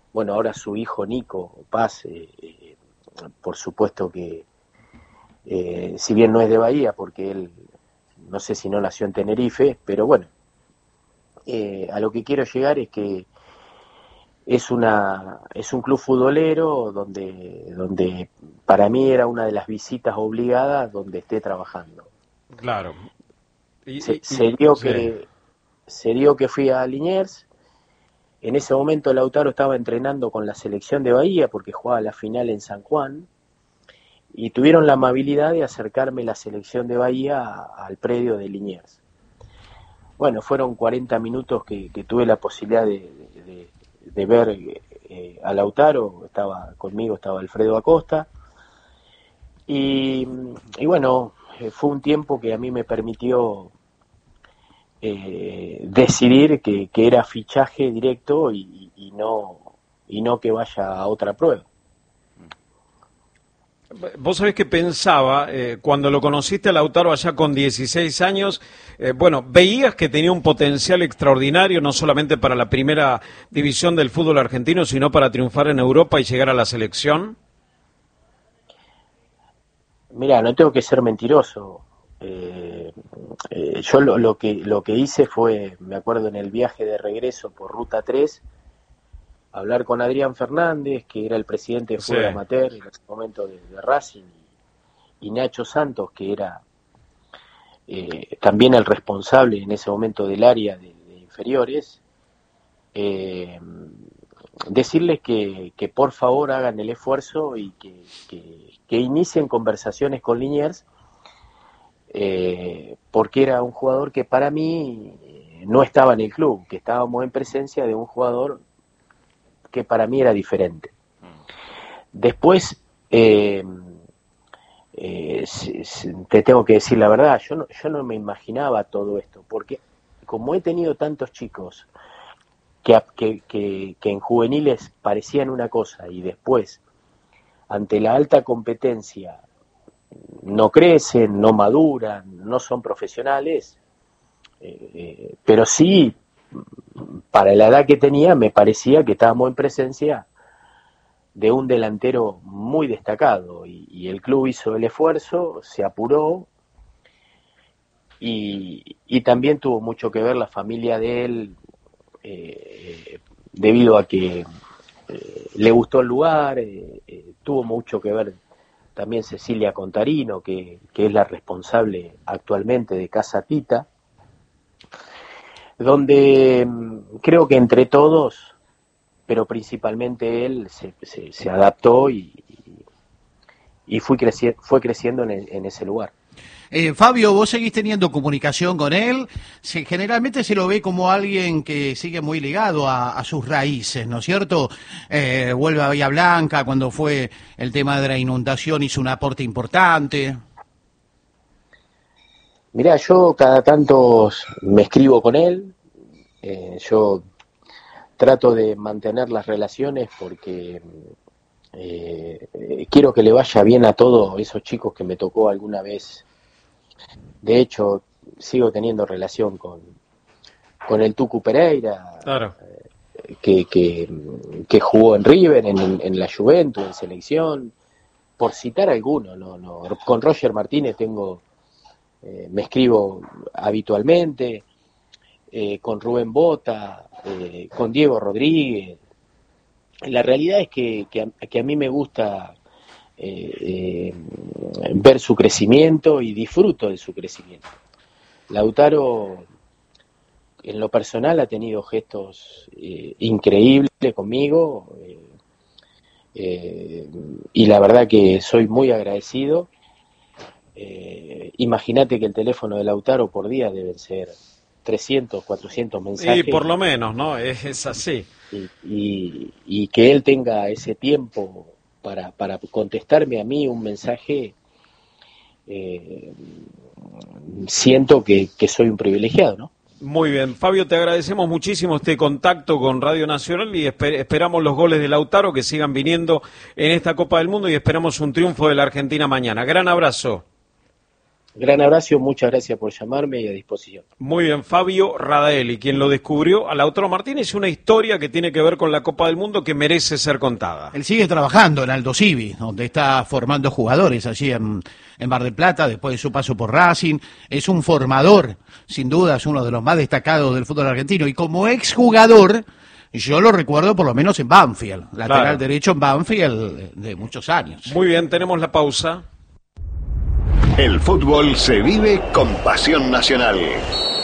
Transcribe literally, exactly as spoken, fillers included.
bueno, ahora su hijo Nico Paz, eh, eh, por supuesto que, eh, si bien no es de Bahía, porque él, no sé si no nació en Tenerife, pero bueno, eh, a lo que quiero llegar es que es una es un club futbolero donde donde para mí era una de las visitas obligadas donde esté trabajando. Claro. Y, Se, y, y se dio sí. que se dio que fui a Liniers. En ese momento Lautaro estaba entrenando con la selección de Bahía porque jugaba la final en San Juan y tuvieron la amabilidad de acercarme la selección de Bahía a, al predio de Liniers. Bueno, fueron cuarenta minutos que, que tuve la posibilidad de, de, de ver eh, a Lautaro. Estaba conmigo, estaba Alfredo Acosta y, y bueno, eh, fue un tiempo que a mí me permitió eh, decidir que, que era fichaje directo y, y no y no que vaya a otra prueba. Vos sabés que pensaba, eh, cuando lo conociste a Lautaro allá con dieciséis años, eh, bueno, veías que tenía un potencial extraordinario, no solamente para la primera división del fútbol argentino, sino para triunfar en Europa y llegar a la selección. Mira, no tengo que ser mentiroso. Eh, eh, yo lo, lo que lo que hice fue, me acuerdo en el viaje de regreso por Ruta tres, hablar con Adrián Fernández, que era el presidente de Sí. fútbol amateur en ese momento de, de Racing, y, y Nacho Santos, que era eh, también el responsable en ese momento del área de, de inferiores, eh, decirles que, que por favor hagan el esfuerzo y que, que, que inicien conversaciones con Liniers, eh, porque era un jugador que para mí eh, no estaba en el club, que estábamos en presencia de un jugador que para mí era diferente. Después, eh, eh, te tengo que decir la verdad, yo no, yo no me imaginaba todo esto, porque como he tenido tantos chicos que, que, que, que en juveniles parecían una cosa y después, ante la alta competencia, no crecen, no maduran, no son profesionales, eh, eh, pero sí, para la edad que tenía, me parecía que estábamos en presencia de un delantero muy destacado y, y el club hizo el esfuerzo, se apuró y, y también tuvo mucho que ver la familia de él, eh, debido a que eh, le gustó el lugar, eh, eh, tuvo mucho que ver también Cecilia Contarino, que, que es la responsable actualmente de Casa Tita, donde creo que entre todos, pero principalmente él, se, se, se adaptó y, y fui creci- fue creciendo en, el, en ese lugar. Eh, Fabio, vos seguís teniendo comunicación con él. Se, generalmente se lo ve como alguien que sigue muy ligado a, a sus raíces, ¿no es cierto? Eh, vuelve a Bahía Blanca, cuando fue el tema de la inundación hizo un aporte importante. Mirá, yo cada tanto me escribo con él, eh, yo trato de mantener las relaciones porque eh, quiero que le vaya bien a todos esos chicos que me tocó alguna vez. De hecho, sigo teniendo relación con, con el Tucu Pereira, Claro. eh, que, que, que jugó en River, en, en la Juventus, en selección, por citar alguno. No, no. Con Roger Martínez tengo, eh, me escribo habitualmente, eh, con Rubén Bota, eh, con Diego Rodríguez. La realidad es que, que, a, que a mí me gusta Eh, eh, ver su crecimiento y disfruto de su crecimiento. Lautaro, en lo personal, ha tenido gestos eh, increíbles conmigo, eh, eh, y la verdad que soy muy agradecido. Eh, imagínate que el teléfono de Lautaro por día deben ser trescientos, cuatrocientos Y mensajes, por lo menos, ¿no? Es, es así. y, y, y que él tenga ese tiempo para, para contestarme a mí un mensaje, eh, siento que, que soy un privilegiado, ¿no? Muy bien, Fabio, te agradecemos muchísimo este contacto con Radio Nacional y esper- esperamos los goles de Lautaro que sigan viniendo en esta Copa del Mundo y esperamos un triunfo de la Argentina mañana. Gran abrazo. Gran abrazo, muchas gracias por llamarme y a disposición. Muy bien, Fabio Radaelli, quien lo descubrió a Lautaro Martínez, una historia que tiene que ver con la Copa del Mundo que merece ser contada. Él sigue trabajando en Aldo Civi, donde está formando jugadores allí en, en Mar del Plata, después de su paso por Racing. Es un formador, sin duda, es uno de los más destacados del fútbol argentino. Y como exjugador, yo lo recuerdo por lo menos en Banfield, lateral Claro. derecho en Banfield de muchos años. Muy bien, tenemos la pausa. El fútbol se vive con pasión nacional.